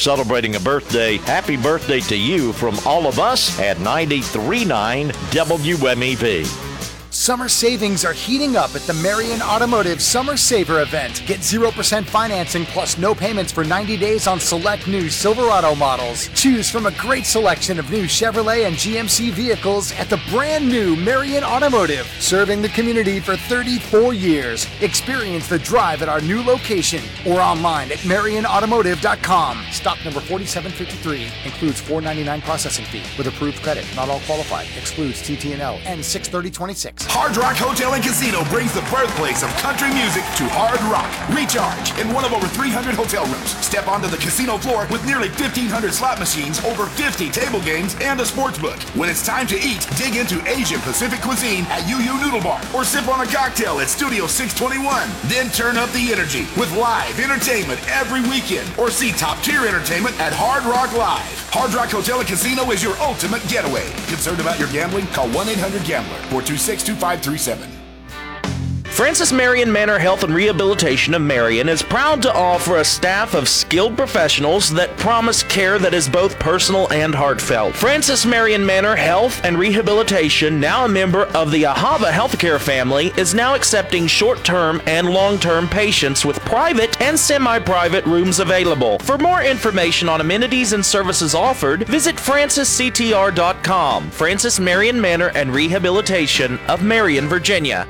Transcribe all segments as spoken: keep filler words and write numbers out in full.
celebrating a birthday, happy birthday to you from all of us at ninety-three point nine W M E V. Summer savings are heating up at the Marion Automotive Summer Saver event. Get zero percent financing plus no payments for ninety days on select new Silverado models. Choose from a great selection of new Chevrolet and G M C vehicles at the brand new Marion Automotive, serving the community for thirty-four years. Experience the drive at our new location or online at marion automotive dot com. Stock number forty-seven fifty-three includes four ninety-nine processing fee with approved credit. Not all qualified. Excludes T T N L and six thirty twenty-six. Hard Rock Hotel and Casino brings the birthplace of country music to Hard Rock. Recharge in one of over three hundred hotel rooms. Step onto the casino floor with nearly fifteen hundred slot machines, over fifty table games, and a sports book. When it's time to eat, dig into Asian Pacific cuisine at Yu Yu Noodle Bar or sip on a cocktail at Studio six twenty-one. Then turn up the energy with live entertainment every weekend or see top-tier entertainment at Hard Rock Live. Hard Rock Hotel and Casino is your ultimate getaway. Concerned about your gambling? Call one eight hundred gambler, four two six, two five three seven. Francis Marion Manor Health and Rehabilitation of Marion is proud to offer a staff of skilled professionals that promise care that is both personal and heartfelt. Francis Marion Manor Health and Rehabilitation, now a member of the Ahava Healthcare family, is now accepting short-term and long-term patients with private and semi-private rooms available. For more information on amenities and services offered, visit francis c t r dot com. Francis Marion Manor and Rehabilitation of Marion, Virginia.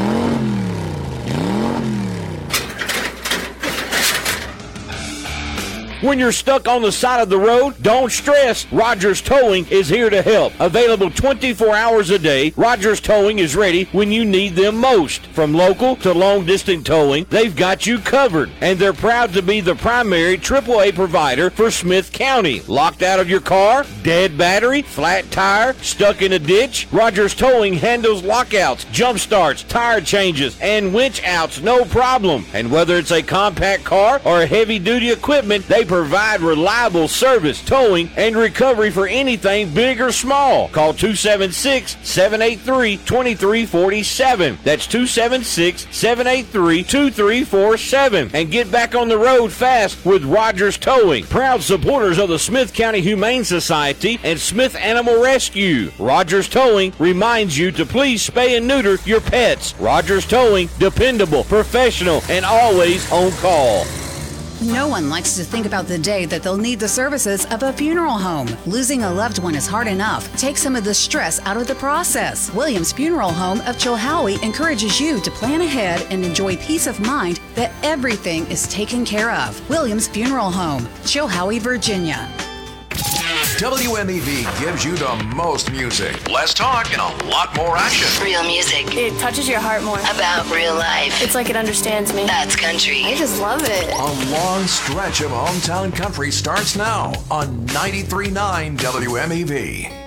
When you're stuck on the side of the road, don't stress. Rogers Towing is here to help. Available twenty-four hours a day, Rogers Towing is ready when you need them most. From local to long-distance towing, they've got you covered. And they're proud to be the primary triple A provider for Smith County. Locked out of your car? Dead battery? Flat tire? Stuck in a ditch? Rogers Towing handles lockouts, jump starts, tire changes, and winch outs, no problem. And whether it's a compact car or a heavy-duty equipment, they provide reliable service, towing, and recovery for anything big or small. Call two seven six, seven eight three, two three four seven. That's two seven six, seven eight three, two three four seven. And get back on the road fast with Rogers Towing. Proud supporters of the Smith County Humane Society and Smith Animal Rescue. Rogers Towing reminds you to please spay and neuter your pets. Rogers Towing, dependable, professional, and always on call. No one likes to think about the day that they'll need the services of a funeral home. Losing a loved one is hard enough. Take some of the stress out of the process. Williams Funeral Home of Chilhowie encourages you to plan ahead and enjoy peace of mind that everything is taken care of. Williams Funeral Home, Chilhowie, Virginia. W M E V gives you the most music, less talk, and a lot more action. Real music. It touches your heart more. About real life. It's like it understands me. That's country. I just love it. A long stretch of hometown country starts now on ninety-three point nine W M E V.